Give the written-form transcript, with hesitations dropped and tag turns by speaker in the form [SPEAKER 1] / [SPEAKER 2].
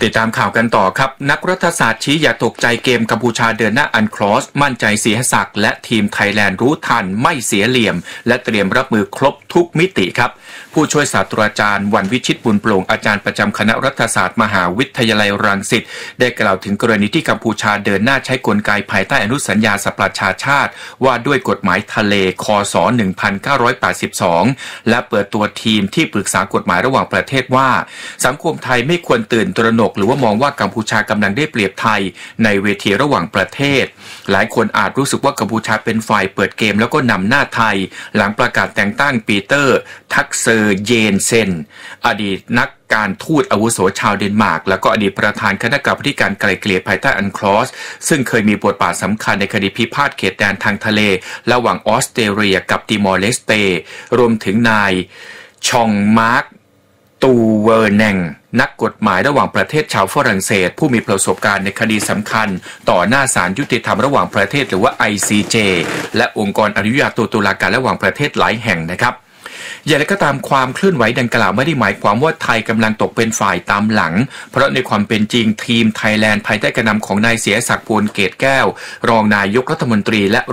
[SPEAKER 1] ติดตามข่าวกันต่อครับนักรัฐศาสตร์ชี้อย่าตกใจเกมกัมพูชาเดินหน้าอันครอสมั่นใจเสียศักดิ์และทีมไทยแลนด์รู้ทันไม่เสียเหลี่ยมและเตรียมรับมือครบทุกมิติครับผู้ช่วยศาสตราจารย์วันวิชิตบุญโปร่งอาจารย์ประจำคณะรัฐศาสตร์มหาวิทยาลัยรังสิตได้กล่าวถึงกรณีที่กัมพูชาเดินหน้าใช้กลไกภายใต้อนุสัญญาสหประชาชาติว่าด้วยกฎหมายทะเลคศ1982และเปิดตัวทีมที่ปรึกษากฎหมายระหว่างประเทศว่าสังคมไทยไม่ควรตื่นตระหนกหรือว่ามองว่ากัมพูชากำลังได้เปรียบไทยในเวทีระหว่างประเทศหลายคนอาจรู้สึกว่ากัมพูชาเป็นฝ่ายเปิดเกมแล้วก็นำหน้าไทยหลังประกาศแต่งตั้งปีเตอร์ทักเซอร์เยนเซนอดีตนักการทูตอาวุโสชาวเดนมาร์กแล้วก็อดีตประธานคณะกรรมาธิการไกล่เกลี่ยภายใต้อันคลอสซึ่งเคยมีบทบาทสำคัญในคดีพิพาทเขตแดนทางทะเลระหว่างออสเตรเลียกับติมอร์เลสเตรวมถึงนายชองมาร์กตูเวอร์แนงนักกฎหมายระหว่างประเทศชาวฝรั่งเศสผู้มีประสบการณ์ในคดีสำคัญต่อหน้าศาลยุติธรรมระหว่างประเทศหรือว่า ICJ และองค์กรอนุญาโตตุลาการระหว่างประเทศหลายแห่งนะครับอย่างไรก็ตามความเคลื่อนไหวดังกล่าวไม่ได้หมายความว่าไทยกำลังตกเป็นฝ่ายตามหลังเพราะในความเป็นจริงทีมไทยแลนด์ภายใต้การนำของนายเสียศักดิ์ ภูลเกตแก้วรองนายกรัฐมนตรีและ